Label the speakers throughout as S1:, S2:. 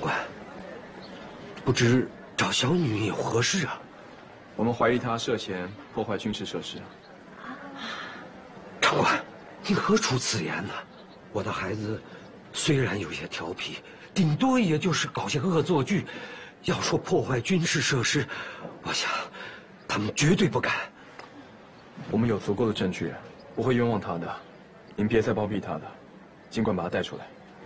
S1: 官，不知找小女有何事啊？
S2: 我们怀疑她涉嫌破坏军事设施。
S1: 长官，您何出此言呢？我的孩子虽然有些调皮，顶多也就是搞些恶作剧。要说破坏军事设施，我想他们绝对不敢。
S2: 我们有足够的证据，不会冤枉她的。您别再包庇她了，尽管把她带出来。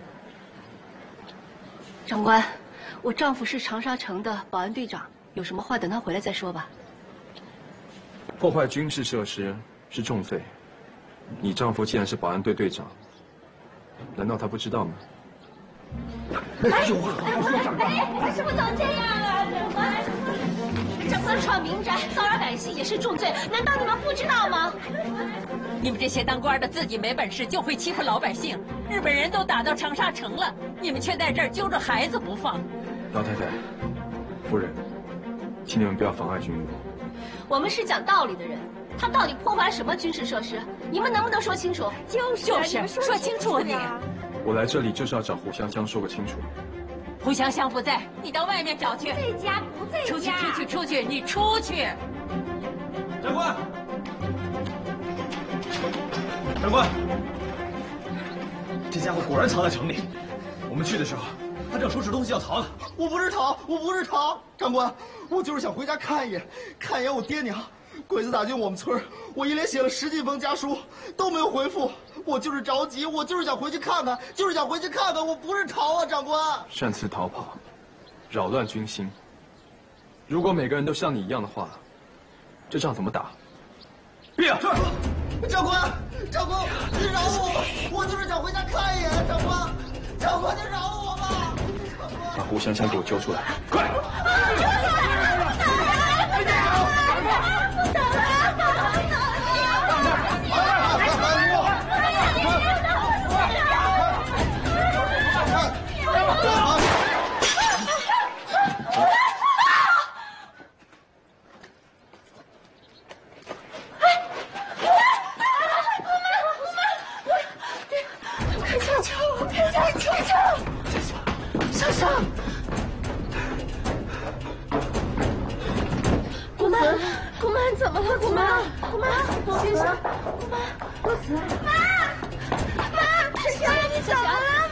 S3: 长官，我丈夫是长沙城的保安队长，有什么话等他回来再说吧。
S2: 破坏军事设施是重罪。你丈夫既然是保安队队长，难道他不知道吗？
S3: 哎，有话好好说，长官。为什么都这样啊，长官？长官闯民宅、骚扰百姓也是重罪，难道你们不知道吗？
S4: 你们这些当官的自己没本事，就会欺负老百姓。日本人都打到长沙城了，你们却在这儿揪着孩子不放。
S2: 老太太、夫人，请你们不要妨碍军务。
S3: 我们是讲道理的人，他到底破坏什么军事设施？你们能不能说清楚？
S4: 就是说清楚你。
S2: 我来这里就是要找胡香香说个清楚。
S4: 胡香香不在，你到外面找去。
S3: 在家不在家。
S4: 出去，你出去。
S2: 长官，长官，这家伙果然藏在城里。我们去的时候，他正收拾东西要逃呢。
S5: 我不是逃，长官，我就是想回家看一眼我爹娘。鬼子打进我们村，我一连写了10几封家书，都没有回复。我就是着急，我就是想回去看看，我不是逃啊，长官。
S2: 擅自逃跑，扰乱军心。如果每个人都像你一样的话，这仗怎么打？闭嘴！
S5: 长官，你饶我，我就是想回家看一眼，长官，你饶我吧！
S2: 把胡香香给我揪出来，快！
S3: 上上，姑妈怎么了？姑妈，先生，姑妈，妈，小香你怎么了？